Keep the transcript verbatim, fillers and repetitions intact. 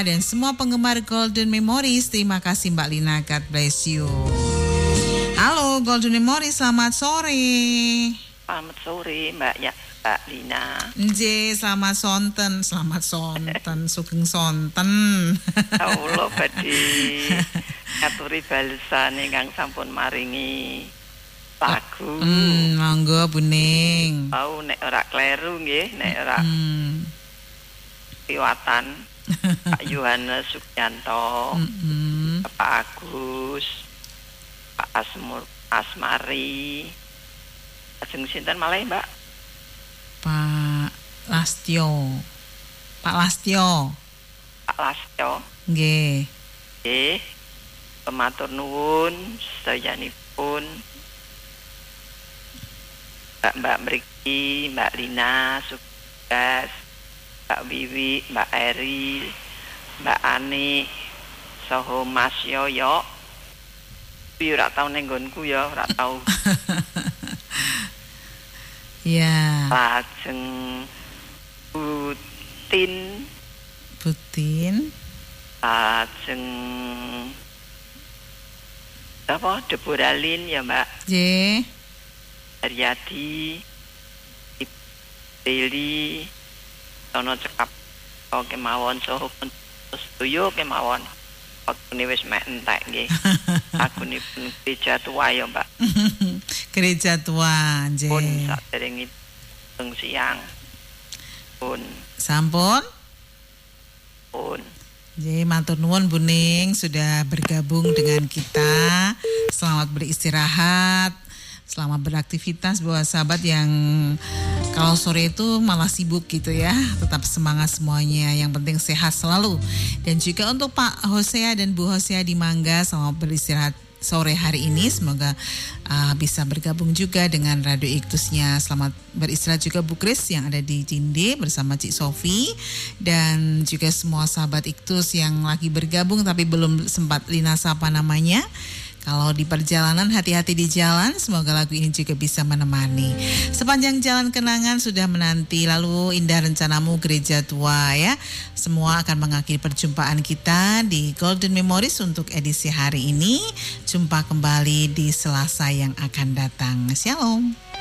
Lina dan semua penggemar Golden Memories. Terima kasih Mbak Lina, God bless you. Halo Golden Memories, selamat sore. Selamat sore Mbak ya, Mbak Lina. Nje, selamat sonten, selamat sonten, sugeng sonten. Allah badhe ngaturi balesan ingkang sampun maringi lagu. Hmm, monggo Buning. Mau nek ora kleru nggih, nek ora Hmm. liwatan Pak Yohanes Sugianto, Hmm. Pak Agus, Pak Asmur Asmari. Ajeng sinten malah Mbak? Pak Lastio. Pak Lastio. Pak Lastio. Nggih. Nggih. Pematur nuwun sedayanipun Mbak-mbak mriki, Mbak Lina, Sukses, Mbak Wiwi, Mbak Eri, Mbak Ani, saha Mas Yoyo. Kuwi ora tau ning nggonku ya, ora tau. Ya. Lajeng Butin, Butin. lajeng apa Deboralin ya Mbak. J. Haryadi, Deli, Tono cekap oke mawon saha sedoyo kemawon. Waktune wis mek entek nggih. Lagunipun gereja tua ya Mbak. Gereja tua, J. Pun saderengipun siang. Pun Sampun. pun Jadi matur nuwun Buning sudah bergabung dengan kita. Selamat beristirahat, selamat beraktivitas buat sahabat yang kalau sore itu malah sibuk gitu ya. Tetap semangat semuanya, yang penting sehat selalu. Dan juga untuk Pak Hosea dan Bu Hosea di Mangga, selamat beristirahat sore hari ini. Semoga uh, bisa bergabung juga dengan Radio Iktusnya. Selamat beristirahat juga Bu Kris yang ada di Cinde bersama Cik Sofi. Dan juga semua sahabat Iktus yang lagi bergabung tapi belum sempat Lina sapa namanya. Kalau di perjalanan, hati-hati di jalan. Semoga lagu ini juga bisa menemani. Sepanjang jalan kenangan sudah menanti. Lalu indah rencanamu gereja tua ya. Semua akan mengakhiri perjumpaan kita di Golden Memories untuk edisi hari ini. Jumpa kembali di Selasa yang akan datang. Shalom.